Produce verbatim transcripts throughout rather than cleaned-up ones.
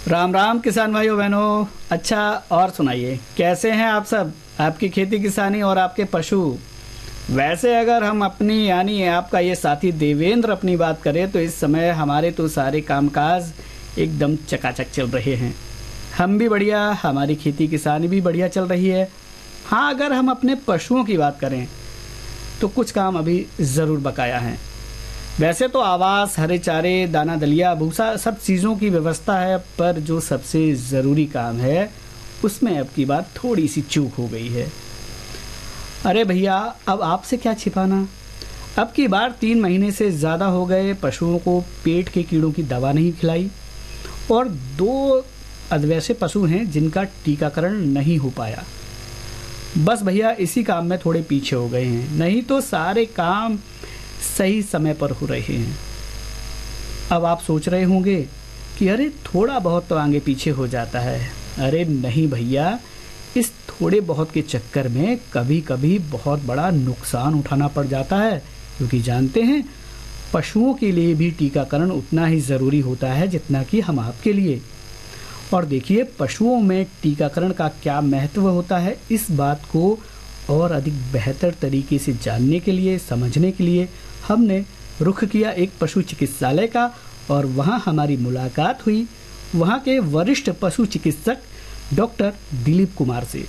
राम राम किसान भाइयों बहनों। अच्छा, और सुनाइए, कैसे हैं आप सब? आपकी खेती किसानी और आपके पशु। वैसे अगर हम अपनी यानी आपका ये साथी देवेंद्र अपनी बात करें तो इस समय हमारे तो सारे कामकाज एकदम चकाचक चल रहे हैं। हम भी बढ़िया, हमारी खेती किसानी भी बढ़िया चल रही है। हाँ, अगर हम अपने पशुओं की बात करें तो कुछ काम अभी ज़रूर बकाया हैं। वैसे तो आवास, हरे चारे, दाना दलिया, भूसा सब चीज़ों की व्यवस्था है, पर जो सबसे ज़रूरी काम है उसमें अब की बात थोड़ी सी चूक हो गई है। अरे भैया, अब आपसे क्या छिपाना। अब की बार तीन महीने से ज़्यादा हो गए पशुओं को पेट के कीड़ों की दवा नहीं खिलाई, और दो अधवैसे पशु हैं जिनका टीकाकरण नहीं हो पाया। बस भैया, इसी काम में थोड़े पीछे हो गए हैं, नहीं तो सारे काम सही समय पर हो रहे हैं। अब आप सोच रहे होंगे कि अरे थोड़ा बहुत तो आगे पीछे हो जाता है। अरे नहीं भैया, इस थोड़े बहुत के चक्कर में कभी कभी बहुत बड़ा नुकसान उठाना पड़ जाता है, क्योंकि जानते हैं पशुओं के लिए भी टीकाकरण उतना ही ज़रूरी होता है जितना कि हम आपके लिए। और देखिए, पशुओं में टीकाकरण का क्या महत्व होता है, इस बात को और अधिक बेहतर तरीके से जानने के लिए, समझने के लिए हमने रुख किया एक पशु चिकित्सालय का, और वहां हमारी मुलाकात हुई वहां के वरिष्ठ पशु चिकित्सक डॉक्टर दिलीप कुमार से।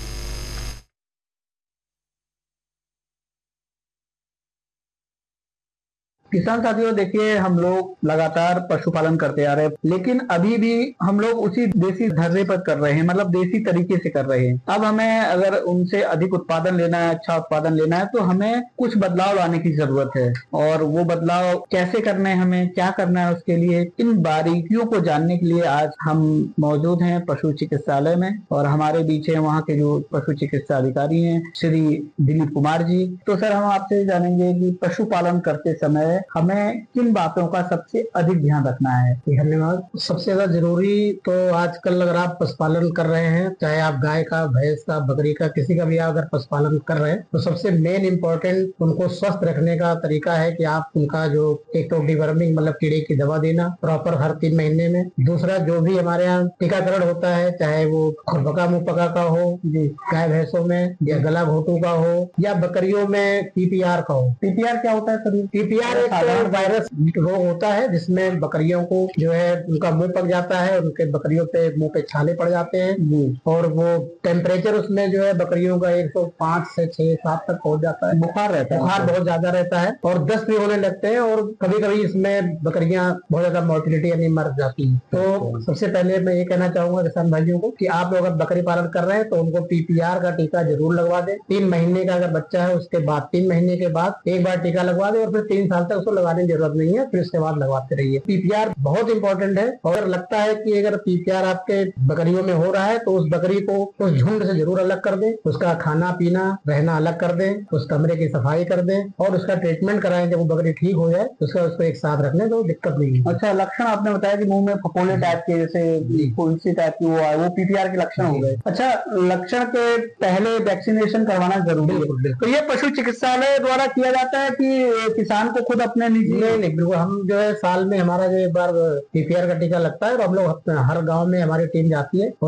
किसान साथियों, देखिए, हम लोग लगातार पशुपालन करते आ रहे हैं, लेकिन अभी भी हम लोग उसी देसी ढर्रे पर कर रहे हैं, मतलब देसी तरीके से कर रहे हैं। अब हमें अगर उनसे अधिक उत्पादन लेना है, अच्छा उत्पादन लेना है, तो हमें कुछ बदलाव लाने की जरूरत है। और वो बदलाव कैसे करने हैं, हमें क्या करना है, उसके लिए इन बारीकियों को जानने के लिए आज हम मौजूद हैं पशु चिकित्सालय में, और हमारे बीच है वहाँ के जो पशु चिकित्सा अधिकारी हैं श्री दिलीप कुमार जी। तो सर, हम आपसे जानेंगे कि पशुपालन करते समय हमें किन बातों का सबसे अधिक ध्यान रखना है। धन्यवाद। सबसे ज्यादा जरूरी तो आजकल अगर आप पशुपालन कर रहे हैं, चाहे आप गाय का, भैंस का, बकरी का, किसी का भी आप अगर पशुपालन कर रहे हैं, तो सबसे मेन इम्पोर्टेंट उनको स्वस्थ रखने का तरीका है कि आप उनका जो एक तो डिवर्मिंग मतलब कीड़े की दवा देना प्रॉपर हर तीन महीने में। दूसरा, जो भी हमारे यहाँ टीकाकरण होता है, चाहे वो खुरपका मुंहपका का हो, गाय भैंसों में, या गला घोटू का हो, या बकरियों में पीपीआर का हो। पीपीआर क्या होता है सर? पीपीआर एक साधारण वायरस रोग होता है जिसमें बकरियों को जो है उनका मुंह पक जाता है, उनके बकरियों पे मुंह पे छाले पड़ जाते हैं, और वो टेम्परेचर उसमें जो है बकरियों का एक सौ पाँच से छह सात तक पहुंच जाता है। बुखार रहता है, बुखार बहुत ज्यादा रहता है, और दस्त भी होने लगते हैं, और कभी कभी इसमें बकरियां बहुत ज्यादा मोर्टिलिटी यानी मर जाती है। तो सबसे पहले मैं ये कहना चाहूंगा किसान भाइयों को कि आप लोग अगर बकरी पालन कर रहे हैं तो उनको पीपीआर का टीका जरूर लगवा दें। तीन महीने का अगर बच्चा है उसके बाद तीन महीने के बाद एक बार टीका लगवा दें, और फिर तीन साल तक उसको लगाने की जरूरत नहीं है, फिर उसके बाद लगवाते रहिए। पीपीआर बहुत इंपॉर्टेंट है, और लगता है कि अगर पीपीआर आपके बकरियों में हो रहा है तो उस बकरी को उस झुंड से जरूर अलग कर दें, उसका खाना पीना रहना अलग कर दें, उस कमरे की सफाई कर दें, और उसका ट्रीटमेंट कराएं। जब वो बकरी ठीक हो जाए तो उसका उसको एक साथ रखने तो दिक्कत नहीं है। अच्छा, लक्षण आपने बताया कि मुंह में फफोले टाइप के, जैसे फुंसी टाइप की वो आए, वो पीपीआर के लक्षण हो गए। अच्छा, लक्षण के पहले वैक्सीनेशन करवाना जरूरी है, तो ये पशु चिकित्सालय द्वारा किया जाता है कि किसान को खुद अपने निजी? नहीं नहीं, बिल्कुल। हम जो है साल में हमारा जो एक बार पीपीआर का टीका लगता है, और हम लोग हर गांव में हमारी टीम जाती है।